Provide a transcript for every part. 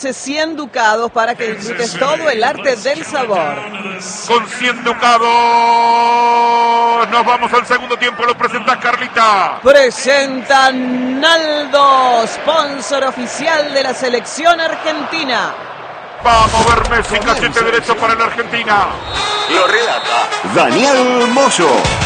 100 ducados para que disfrutes todo el arte del sabor. Con 100 ducados nos vamos al segundo tiempo. Lo presenta Carlita. Presenta Naldo, sponsor oficial de la selección argentina. Vamos a ver Messi, cachete derecho para la Argentina. Lo relata Daniel Moyo.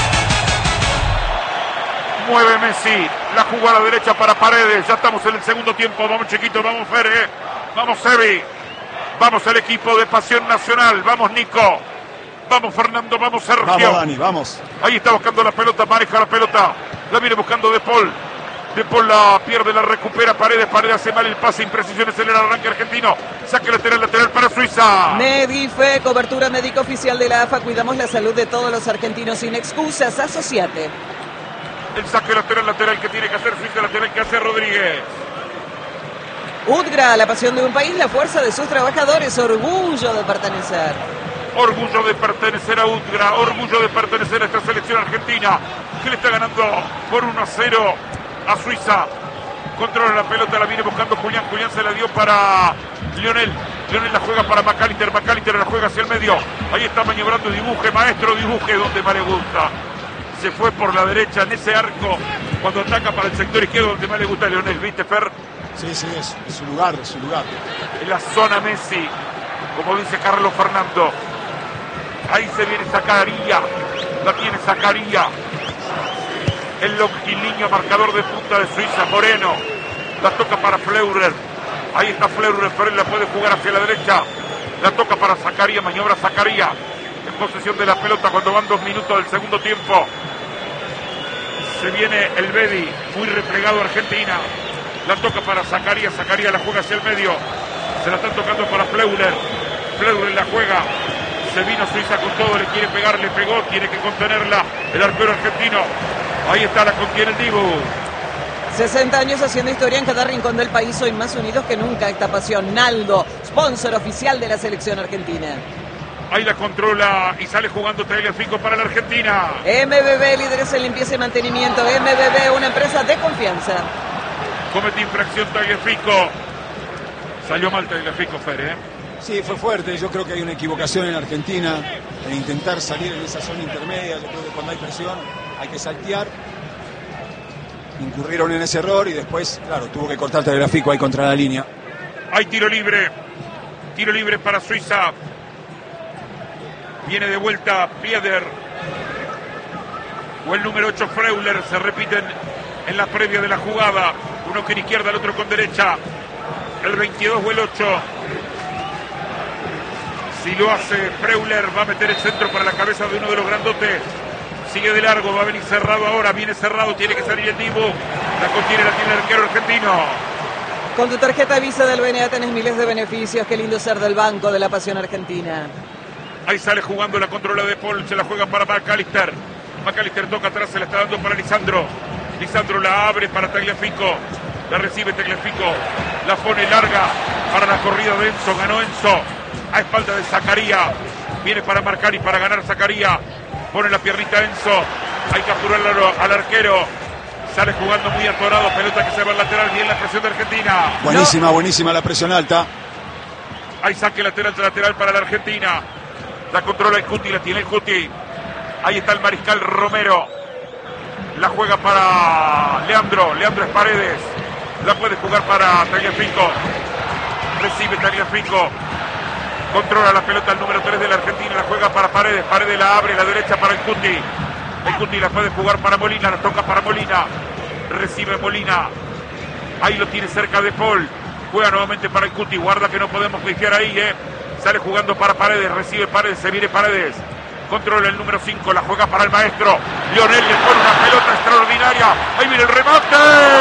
Mueve Messi, la jugada derecha para Paredes. Ya estamos en el segundo tiempo. Vamos chiquito, vamos Fere, vamos Sebi, vamos el equipo de Pasión Nacional. Vamos Nico, vamos Fernando, vamos Sergio. Vamos Dani, vamos. Ahí está buscando la pelota, maneja la pelota. La viene buscando De Paul. De Paul la pierde, la recupera Paredes. Paredes hace mal el pase, imprecisiones en el arranque argentino. Saque lateral para Suiza. Medife, cobertura médica oficial de la AFA. Cuidamos la salud de todos los argentinos sin excusas. Asociate. El saque lateral que tiene que hacer Suiza, lateral que hace Rodríguez. UTGRA, la pasión de un país, la fuerza de sus trabajadores, orgullo de pertenecer. Orgullo de pertenecer a UTGRA, orgullo de pertenecer a esta selección argentina, que le está ganando por 1-0 a Suiza. Controla la pelota, la viene buscando Julián se la dio para Lionel la juega para McAllister la juega hacia el medio. Ahí está maniobrando, dibuje, maestro, dibuje donde más le gusta. Se fue por la derecha en ese arco cuando ataca para el sector izquierdo donde más le gusta a Lionel, ¿viste, Fer? Sí, es su lugar, En la zona Messi, como dice Carlos Fernando. Ahí se viene Zakaria, la tiene Zakaria. El longilíneo marcador de punta de Suiza, Moreno. La toca para Fleurer. Ahí está Fleurer, la puede jugar hacia la derecha. La toca para Zakaria, maniobra Zakaria. En posesión de la pelota cuando van 2 minutos del segundo tiempo. Se viene el Bedi, muy replegado Argentina. La toca para Zakaria la juega hacia el medio. Se la están tocando para Fleurer la juega. Se vino Suiza con todo, le quiere pegar, le pegó, tiene que contenerla el arquero argentino. Ahí está, la contiene el Dibu. 60 años haciendo historia en cada rincón del país, hoy más unidos que nunca esta pasión. Naldo, sponsor oficial de la selección argentina. Ahí la controla y sale jugando Tagliafico para la Argentina. MBB, líderes en limpieza y mantenimiento. MBB, una empresa de confianza. Comete infracción Tagliafico. Salió mal Tagliafico, Fer, Sí, fue fuerte. Yo creo que hay una equivocación en Argentina en intentar salir en esa zona intermedia. Yo creo que cuando hay presión hay que saltear. Incurrieron en ese error y después, claro, tuvo que cortar Tagliafico ahí contra la línea. Hay tiro libre. Tiro libre para Suiza. Viene de vuelta Pieder. O el número 8 Freuler. Se repiten en la previa de la jugada. Uno con izquierda, el otro con derecha. El 22 o el 8. Si lo hace Freuler, va a meter el centro para la cabeza de uno de los grandotes. Sigue de largo, va a venir cerrado ahora. Viene cerrado, tiene que salir el Dibu. La contiene el arquero argentino. Con tu tarjeta Visa del BNA tenés miles de beneficios. Qué lindo ser del banco de la pasión argentina. Ahí sale jugando, la controla De Paul, se la juega para McAllister. McAllister toca atrás, se la está dando para Lisandro. Lisandro la abre para Tagliafico. La recibe Tagliafico. La pone larga para la corrida de Enzo. Ganó Enzo a espalda de Zakaria. Viene para marcar y para ganar Zakaria. Pone la piernita Enzo. Hay que apurarlo al arquero. Sale jugando muy atorado. Pelota que se va al lateral. Bien la presión de Argentina. Buenísima la presión alta. Hay saque lateral para la Argentina. La controla el Cuti, la tiene el Cuti. Ahí está el mariscal Romero. La juega para Leandro es Paredes. La puede jugar para Tagliafico. Recibe Tagliafico. Controla la pelota el número 3 de la Argentina. La juega para Paredes. Paredes la abre, la derecha para el Cuti. El Cuti la puede jugar para Molina. La toca para Molina. Recibe Molina. Ahí lo tiene cerca de Paul. Juega nuevamente para el Cuti. Guarda que no podemos pifiar ahí, Sale jugando para Paredes, recibe Paredes, se viene Paredes. Controla el número 5, la juega para el maestro. Lionel le pone una pelota extraordinaria. Ahí viene el remate.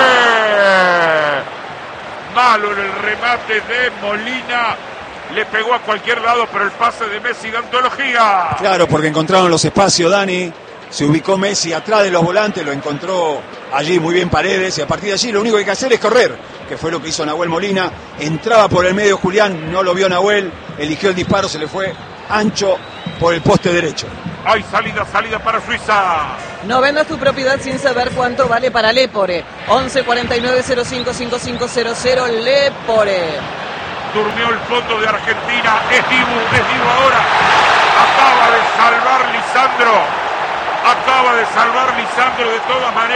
Malo en el remate de Molina. Le pegó a cualquier lado, pero el pase de Messi de antología. Claro, porque encontraron los espacios, Dani. Se ubicó Messi atrás de los volantes, lo encontró allí muy bien Paredes y a partir de allí lo único que hay que hacer es correr, que fue lo que hizo Nahuel Molina. Entraba por el medio Julián, no lo vio Nahuel, eligió el disparo, se le fue ancho por el poste derecho. Hay salida para Suiza. No vendas tu propiedad sin saber cuánto vale para Lepore. 11 49 05 5500 Lepore. durmió el fondo de Argentina. Es Dibu ahora. Acaba de salvar Lisandro de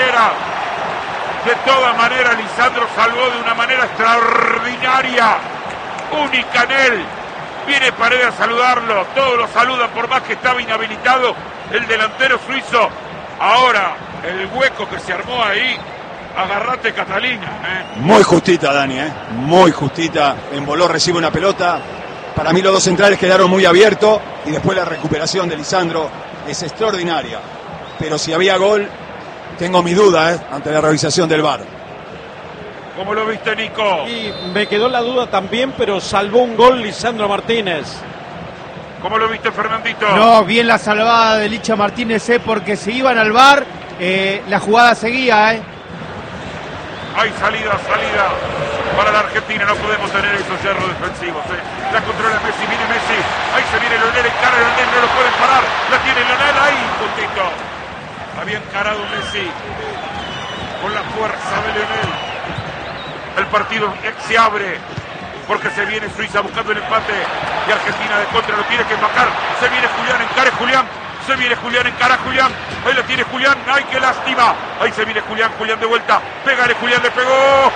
todas maneras. Lisandro salvó de una manera extraordinaria, única en él. Viene Paredes a saludarlo, todos lo saludan por más que estaba inhabilitado el delantero suizo. Ahora el hueco que se armó ahí, agarrate Catalina. Muy justita, Dani, muy justita. Emboló, recibe una pelota. Para mí los dos centrales quedaron muy abiertos y después la recuperación de Lisandro es extraordinaria. Pero si había gol, tengo mi duda ante la revisación del VAR. ¿Cómo lo viste, Nico? Y me quedó la duda también, pero salvó un gol Lisandro Martínez. ¿Cómo lo viste, Fernandito? No, bien la salvada de Licha Martínez, porque se iban al VAR, la jugada seguía, Hay salida para la Argentina, no podemos tener esos yerros defensivos. La controla Messi, viene Messi, ahí se viene Leonel, encara a Leonel, no lo pueden parar, la tiene Leonel, ahí, puntito. Había encarado Messi con la fuerza de Leonel. El partido se abre porque se viene Suiza buscando el empate y Argentina de contra lo tiene que empacar. Se viene Julián, encara Julián. Se viene Julián, encara Julián. Ahí la tiene Julián. ¡Ay, qué lástima! Ahí se viene Julián de vuelta. Pégale, Julián, le pegó.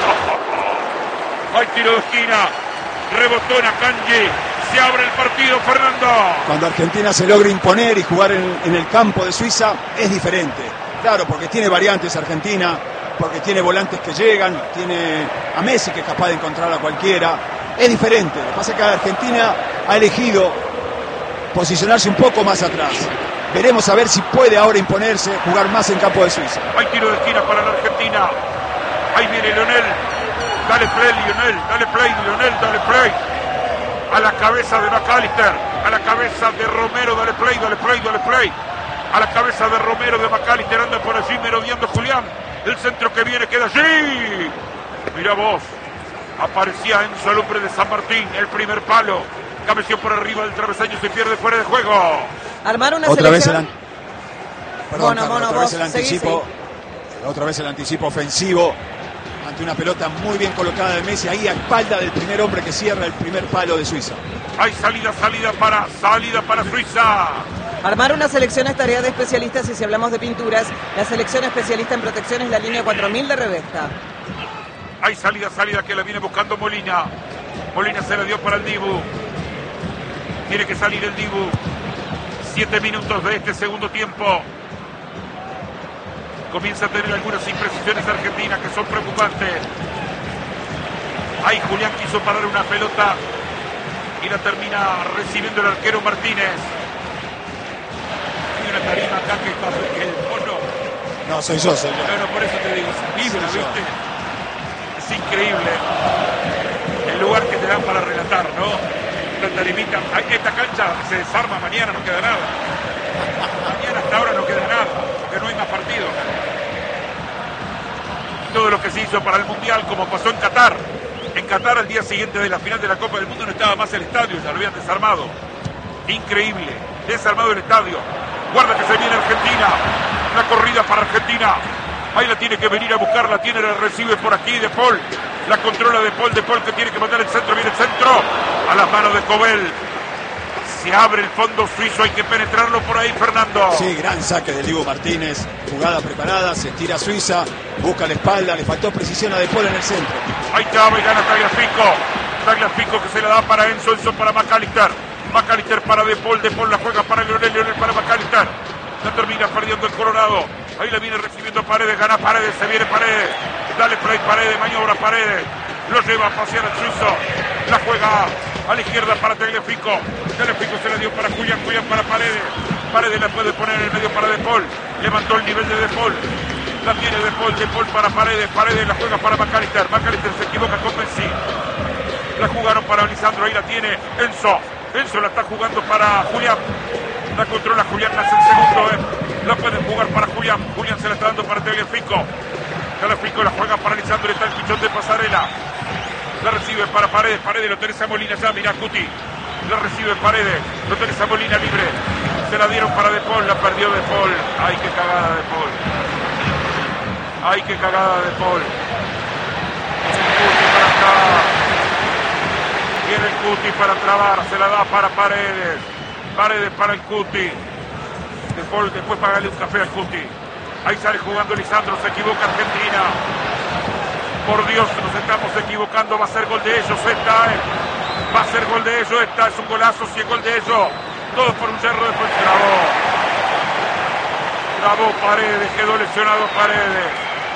¡Ay, tiro de esquina! Rebotó en Akanji. Se abre el partido, Fernando. Cuando Argentina se logra imponer y jugar en el campo de Suiza, es diferente. Claro, porque tiene variantes Argentina, porque tiene volantes que llegan, tiene a Messi que es capaz de encontrar a cualquiera. Es diferente. Lo que pasa es que Argentina ha elegido posicionarse un poco más atrás. Veremos a ver si puede ahora imponerse, jugar más en campo de Suiza. Hay tiro de esquina para la Argentina. Ahí viene Leonel. Dale play, Leonel. Dale play, Leonel. Dale play. A la cabeza de McAllister. A la cabeza de Romero. Dale play, dale play, dale play. A la cabeza de Romero, de McAllister. Anda por allí merodeando Julián. El centro que viene queda allí. Mirá vos. Aparecía Enzo, el hombre de San Martín. El primer palo. Cabeció por arriba del travesaño, se pierde fuera de juego. Armar una otra selección. Otra vez el anticipo. Otra vez el anticipo ofensivo ante una pelota muy bien colocada de Messi, ahí a espalda del primer hombre que cierra el primer palo de Suiza. Hay salida para Suiza. Armar una selección es tarea de especialistas y si hablamos de pinturas, la selección especialista en protección es la línea 4000 de Revesta. Hay salida que la viene buscando Molina. Molina se la dio para el Dibu. Tiene que salir el Dibu. 7 minutos de este segundo tiempo. Comienza a tener algunas imprecisiones Argentina que son preocupantes. Ahí Julián quiso parar una pelota y la termina recibiendo el arquero Martínez. Hay una tarima acá que es el mono. No, soy yo, señor. No, por eso te digo, vibra, ¿viste? Es increíble el lugar que te dan para relatar, ¿no? La tarimita, esta cancha se desarma mañana, no queda nada. Mañana hasta ahora no queda nada, porque no hay más partidos. Todo lo que se hizo para el Mundial, como pasó en Qatar. En Qatar, al día siguiente de la final de la Copa del Mundo, no estaba más el estadio, ya lo habían desarmado. Increíble, desarmado el estadio. Guarda que se viene Argentina, una corrida para Argentina. Ahí la tiene que venir a buscar, la tiene, la recibe por aquí De Paul. La controla De Paul que tiene que mandar el centro, viene el centro. A las manos de Cobel. Se abre el fondo suizo, hay que penetrarlo por ahí, Fernando. Sí, gran saque de Dibu Martínez. Jugada preparada, se tira Suiza, busca la espalda, le faltó precisión a De Paul en el centro. Ahí está, y gana Tagliafico que se la da para Enzo para McAllister. McAllister para De Paul la juega para Leonel para McAllister. La termina perdiendo el Colorado. Ahí la viene recibiendo Paredes, gana Paredes, se viene Paredes. Dale play Paredes, maniobra Paredes. Lo lleva a pasear el suizo. La juega a la izquierda para Tagliafico. Tagliafico se la dio para Julián para Paredes. Paredes la puede poner en el medio para De Paul. Levantó el nivel de De Paul. La tiene De Paul para Paredes. Paredes la juega para McAllister. McAllister se equivoca con Messi. La jugaron para Lisandro, ahí la tiene Enzo. Enzo la está jugando para Julián. La controla Julián, hace el segundo. La pueden jugar para Julián. Julián se la está dando para Tagliafico. Tagliafico la juega para Lisandro. Está el pichón de Pasarela. La recibe para Paredes. Paredes lo tenés a Molina ya. Mirá Cuti. La recibe Paredes. Lo tenés a Molina libre. Se la dieron para De Paul. La perdió De Paul. Ay, qué cagada De Paul. Ay, qué cagada De Paul. Cuti para acá. Viene el Cuti para trabar, se la da para Paredes. Paredes para el Cuti. Después págale un café al Cuti. Ahí sale jugando Lisandro, se equivoca Argentina. Por Dios, nos estamos equivocando, va a ser gol de ellos esta, va a ser gol de ellos esta, es un golazo, si es gol de ellos. Todo por un yerro después. Trabó Paredes, quedó lesionado Paredes.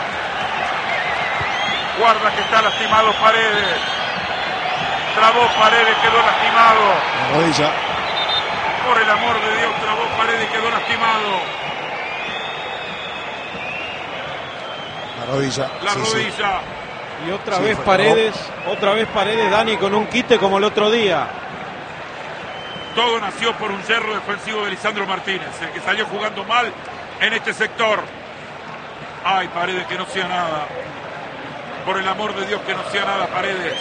Guarda que está lastimado Paredes. Trabó Paredes, quedó lastimado. La rodilla. Por el amor de Dios, trabó Paredes, quedó lastimado. La rodilla. La rodilla. Y otra vez Paredes, Dani, con un quite como el otro día. Todo nació por un yerro defensivo de Lisandro Martínez, el que salió jugando mal en este sector. Ay, Paredes, que no sea nada. Por el amor de Dios, que no sea nada, Paredes.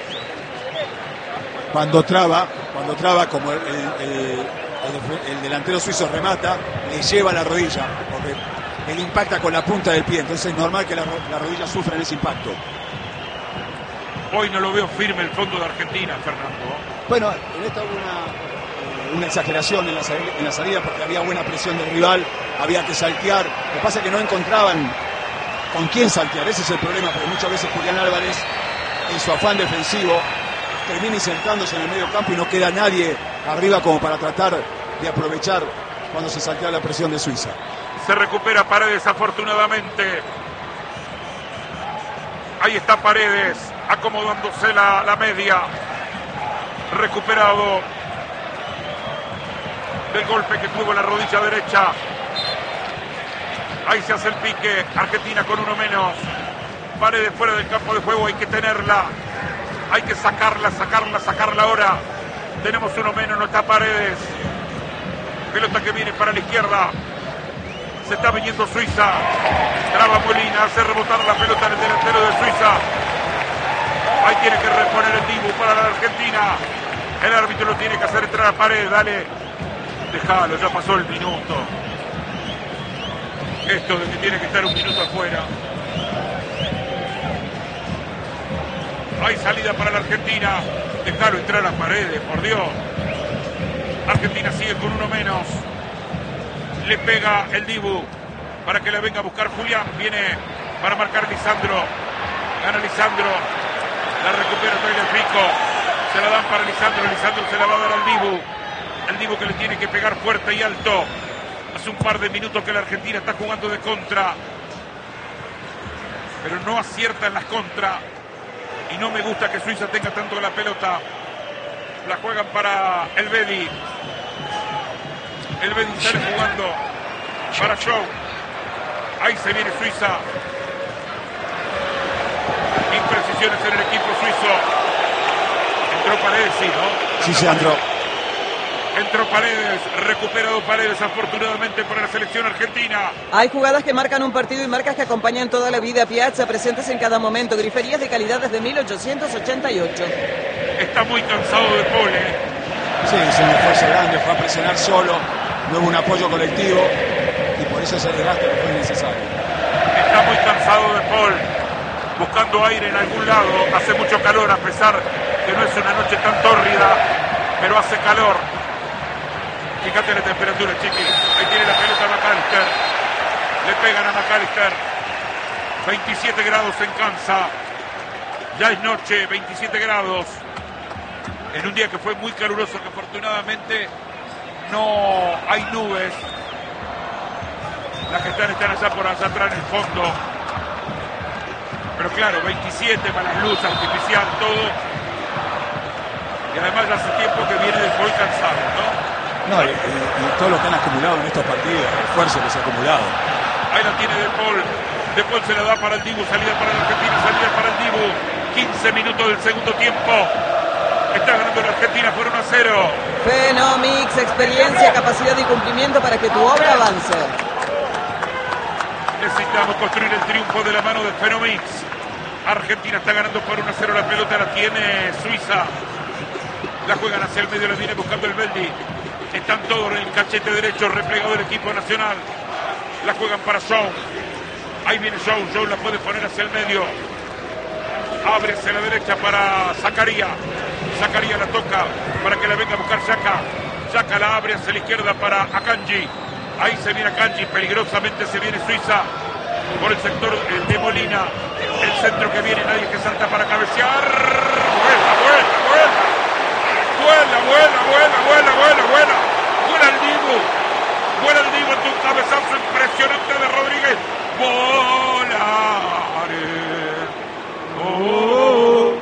Cuando traba, como el delantero suizo remata, le lleva la rodilla, porque él impacta con la punta del pie, entonces es normal que la rodilla sufra en ese impacto. Hoy no lo veo firme el fondo de Argentina, Fernando. Bueno, en esta hubo una exageración en la salida porque había buena presión del rival, había que saltear. Lo que pasa es que no encontraban con quién saltear, ese es el problema, porque muchas veces Julián Álvarez, en su afán defensivo, termina insertándose en el medio campo y no queda nadie arriba como para tratar de aprovechar cuando se saltea la presión de Suiza. Se recupera Paredes, afortunadamente. Ahí está Paredes, acomodándose la media. Recuperado del golpe que tuvo en la rodilla derecha. Ahí se hace el pique. Argentina con uno menos. Paredes fuera del campo de juego, hay que tenerla. Hay que sacarla ahora. Tenemos uno menos, no está Paredes. Pelota que viene para la izquierda. Se está viniendo Suiza. Traba Molina, hace rebotar la pelota en el delantero de Suiza. Ahí tiene que reponer el Dibu para la Argentina. El árbitro lo tiene que hacer entrar a Paredes. Dale. Déjalo, ya pasó el minuto. Esto de que tiene que estar un minuto afuera. Hay salida para la Argentina. Déjalo entrar a Paredes, por Dios. Argentina sigue con uno menos. Le pega el Dibu para que le venga a buscar Julián. Viene para marcar Lisandro. Gana Lisandro. La recupera Taylor Pico. Se la dan para Lisandro. Lisandro se la va a dar al Dibu. El Dibu que le tiene que pegar fuerte y alto. Hace un par de minutos que la Argentina está jugando de contra. Pero no acierta en las contras. Y no me gusta que Suiza tenga tanto la pelota. La juegan para el Bedi. El Bedi sale jugando para Show. Ahí se viene Suiza. Imprecisiones en el equipo suizo. Entró Paredes, sí, ¿no? Sí, se entró. Entró Paredes, recuperado Paredes afortunadamente para la selección argentina. Hay jugadas que marcan un partido y marcas que acompañan toda la vida. Piazza, presentes en cada momento. Griferías de calidad desde 1888. Está muy cansado de Paul, ¿eh? Sí, es un esfuerzo grande, fue a presionar solo, no hubo un apoyo colectivo y por eso ese desgaste no fue necesario. Está muy cansado de Paul, buscando aire en algún lado. Hace mucho calor, a pesar que no es una noche tan tórrida, pero hace calor. Fíjate la temperatura, chiqui. Ahí tiene la pelota McAllister. Le pegan a McAllister. 27 grados en Kansas. Ya es noche, 27 grados. En un día que fue muy caluroso, que afortunadamente no hay nubes. Las que están allá por allá atrás en el fondo. Pero claro, 27 para las luces artificial, todo. Y además ya hace tiempo que viene del Paul cansado, ¿no? No, y todo lo que han acumulado en estos partidos, el esfuerzo que se ha acumulado. Ahí la tiene De Paul. De Paul se la da para el Dibu, salida para la Argentina, salida para el Dibu. 15 minutos del segundo tiempo. Está ganando la Argentina por 1-0. Fenomix, experiencia, capacidad y cumplimiento para que tu obra avance. Necesitamos construir el triunfo de la mano de Fenomix. Argentina está ganando por 1-0, la pelota la tiene Suiza. La juegan hacia el medio, la viene buscando el Beldi. Están todos en el cachete derecho, replegado del equipo nacional. La juegan para Shaw. Ahí viene Shaw, Shaw la puede poner hacia el medio. Abre hacia la derecha para Zakaria. Zakaria la toca para que la venga a buscar Xhaka. Xhaka la abre hacia la izquierda para Akanji. Ahí se viene Akanji, peligrosamente se viene Suiza por el sector de Molina. El centro que viene, nadie que salta para cabecear. Vuela el Dibu. Vuela el Dibu ante un cabezazo impresionante de Rodríguez. Volare.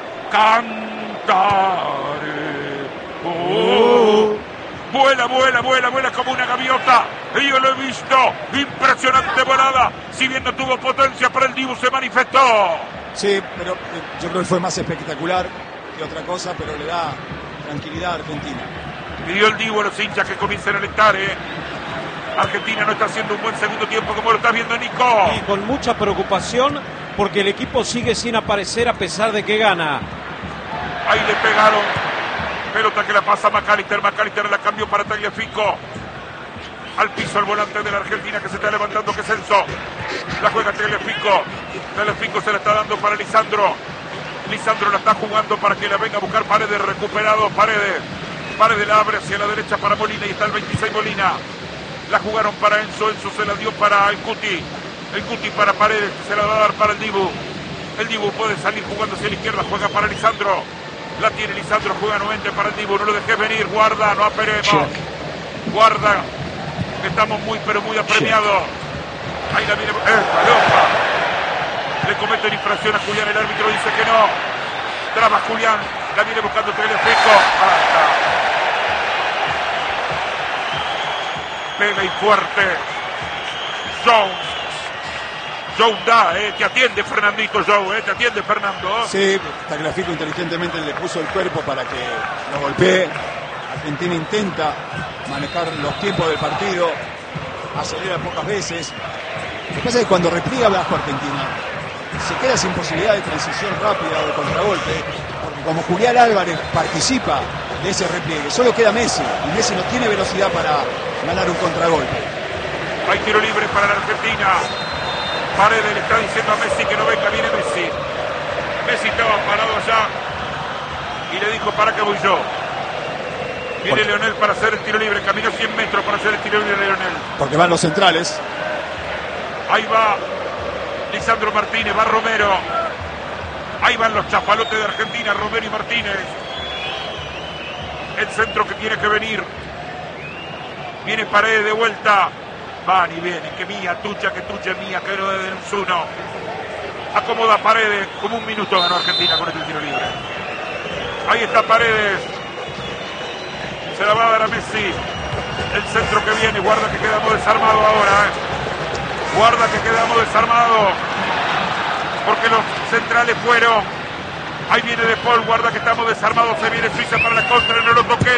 Cantare. Vuela como una gaviota. Y yo lo he visto. Impresionante volada. Si bien no tuvo potencia, pero el Dibu se manifestó. Sí, pero yo creo que fue más espectacular que otra cosa, pero le da tranquilidad a Argentina. Pidió el Dibu a los hinchas que comiencen a alentar, Argentina no está haciendo un buen segundo tiempo como lo está viendo Nico. Y con mucha preocupación porque el equipo sigue sin aparecer a pesar de que gana. Ahí le pegaron. Pelota que la pasa McAllister. McAllister la cambió para Tagliafico. Al piso el volante de la Argentina que se está levantando, que es Enzo. La juega Tagliafico. Tagliafico se la está dando para Lisandro. Lisandro la está jugando para que la venga a buscar Paredes. Recuperado Paredes. Paredes la abre hacia la derecha para Molina. Y está el 26 Molina. La jugaron para Enzo. Enzo se la dio para el Cuti. El Cuti para Paredes. Se la va a dar para el Dibu. El Dibu puede salir jugando hacia la izquierda. Juega para Lisandro. La tiene Lisandro. Juega nuevamente para el Dibu. No lo dejes venir. Guarda. No aperemos. Guarda. Estamos muy pero muy apremiados. Ahí la viene. Lopa. Le cometen infracción a Julián. El árbitro dice que no. Traba Julián. La viene buscando Tagliafico. Pega y fuerte. Joe da, te atiende Fernandito Joe, te atiende Fernando. Sí, Tagliafico inteligentemente le puso el cuerpo para que lo golpee. Argentina intenta manejar los tiempos del partido, acelera pocas veces. Lo que pasa es que cuando repliega bajo Argentina, se queda sin posibilidad de transición rápida o de contragolpe, porque como Julián Álvarez participa de ese repliegue, solo queda Messi, y Messi no tiene velocidad para ganar un contragolpe. Hay tiro libre para la Argentina. Paredes le está diciendo a Messi que no venga, viene Messi. Messi estaba parado allá y le dijo, ¿para qué voy yo? Viene Leonel para hacer el tiro libre, caminó 100 metros para hacer el tiro libre de Leonel. Porque van los centrales. Ahí va Lisandro Martínez, va Romero. Ahí van los chapalotes de Argentina, Romero y Martínez. El centro que tiene que venir. Viene Paredes de vuelta. Van y vienen, que mía, tucha, que mía, que no de uno. Acomoda Paredes, como un minuto ganó Argentina con este tiro libre. Ahí está Paredes. Se la va a dar a Messi. El centro que viene, guarda que quedamos desarmados ahora. Guarda que quedamos desarmados. Porque los centrales fueron. Ahí viene De Paul, guarda que estamos desarmados. Se viene Suiza para la contra, no lo toqué.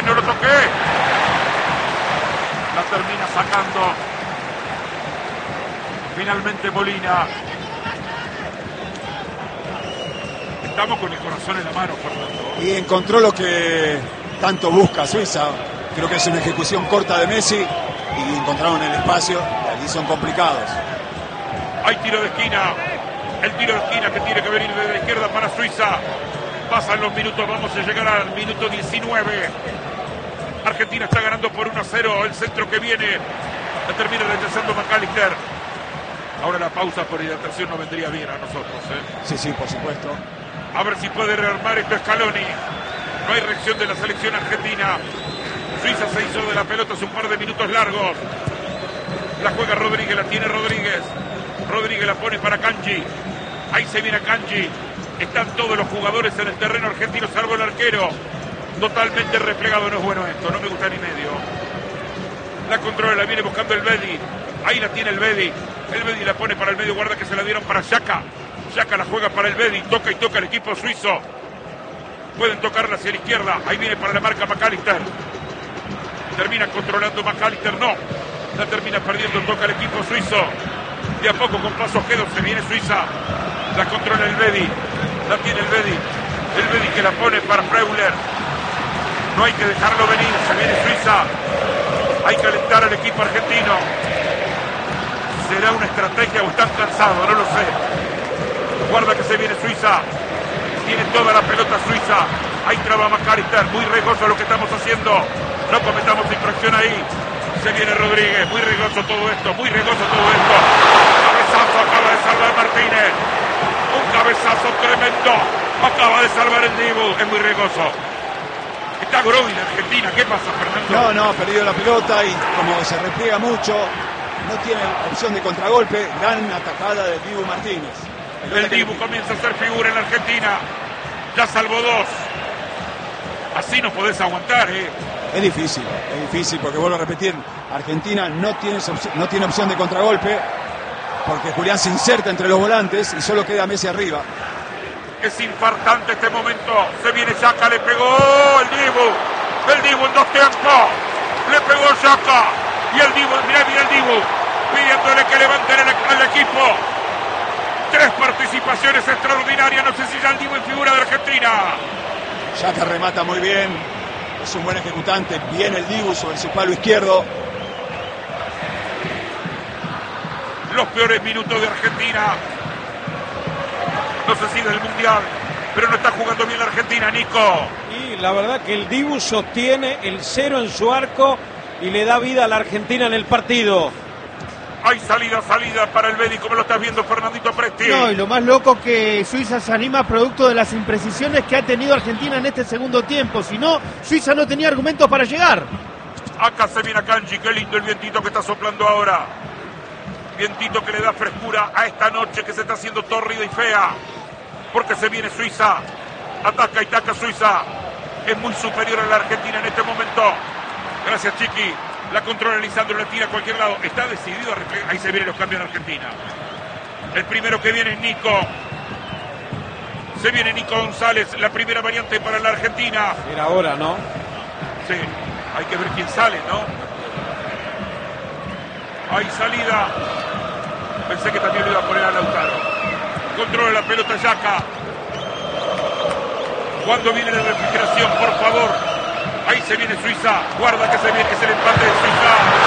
La termina sacando. Finalmente Molina. Estamos con el corazón en la mano, Fernando. Y encontró lo que tanto busca Suiza. Creo que es una ejecución corta de Messi. Y encontraron el espacio. Y allí son complicados. Hay tiro de esquina. El tiro de esquina que tiene que venir desde la izquierda para Suiza. Pasan los minutos. Vamos a llegar al minuto 19. Argentina está ganando por 1-0. El centro que viene. La termina rechazando McAllister. Ahora la pausa por hidratación no vendría bien a nosotros. Sí, por supuesto. A ver si puede rearmar esto Scaloni. No hay reacción de la selección argentina. Suiza se hizo de la pelota hace un par de minutos largos. La juega Rodríguez, la tiene Rodríguez. Rodríguez la pone para Kanji. Ahí se viene Kanji. Están todos los jugadores en el terreno argentino, salvo el arquero. Totalmente replegado, no es bueno esto, no me gusta ni medio. La controla, la viene buscando el Bedi. Ahí la tiene el Bedi. El Bedi la pone para el medio, guarda que se la dieron para Xhaka. Xhaka la juega para el Bedi, toca y toca el equipo suizo. Pueden tocarla hacia la izquierda, ahí viene para la marca McAllister. Termina controlando McAllister, no. La termina perdiendo, toca el equipo suizo. De a poco con pasos quedos se viene Suiza. La controla el Bedi, la tiene el Bedi. El Bedi que la pone para Freuler. No hay que dejarlo venir, se viene Suiza. Hay que alentar al equipo argentino. ¿Será una estrategia o están cansados? No lo sé. Guarda que se viene Suiza. Tiene toda la pelota Suiza. Ahí traba McAllister, muy riesgoso lo que estamos haciendo. No cometamos infracción ahí. Se viene Rodríguez, muy riesgoso todo esto, muy riesgoso todo esto. Cabezazo acaba de salvar Martínez. Un cabezazo tremendo. Acaba de salvar el Dibu, es muy riesgoso. Está Grovi en Argentina, ¿qué pasa, Fernando? No, ha perdido la pelota y como se repliega mucho, no tiene opción de contragolpe. Gran atacada del Dibu Martínez. El Dibu comienza a ser figura en la Argentina. Ya salvó 2. Así no podés aguantar, Es difícil porque vuelvo a repetir, Argentina no tiene opción de contragolpe porque Julián se inserta entre los volantes y solo queda Messi arriba. Es infartante este momento. Se viene Xhaka, le pegó el Dibu en 2 tiempos. Le pegó Xhaka. Y el Dibu, mirá el Dibu, pidiéndole que levanten al equipo. 3 participaciones extraordinarias. No sé si ya el Dibu es figura de Argentina. Xhaka remata muy bien. Es un buen ejecutante. Viene el Dibu sobre su palo izquierdo. Los peores minutos de Argentina. No sé si del Mundial, pero no está jugando bien la Argentina, Nico. Y la verdad que el Dibu sostiene el 0 en su arco y le da vida a la Argentina en el partido. Hay salida para el Bedi, como lo estás viendo, Fernandito Presti. No, y lo más loco que Suiza se anima producto de las imprecisiones que ha tenido Argentina en este segundo tiempo. Si no, Suiza no tenía argumentos para llegar. Acá se viene a Kanji, qué lindo el vientito que está soplando ahora. Vientito que le da frescura a esta noche que se está haciendo tórrida y fea. Porque se viene Suiza. Ataca y taca Suiza. Es muy superior a la Argentina en este momento. Gracias, Chiqui. La controla Lisandro, la tira a cualquier lado. Está decidido a replegar. Ahí se vienen los cambios en Argentina. El primero que viene es Nico. Se viene Nico González, la primera variante para la Argentina. Era ahora, ¿no? Sí, hay que ver quién sale, ¿no? Hay salida. Pensé que también lo iba a poner a Lautaro. Controla la pelota Xhaka. ¿Cuándo viene la refrigeración, por favor? Ahí se viene Suiza. Guarda que se viene, es el empate de Suiza.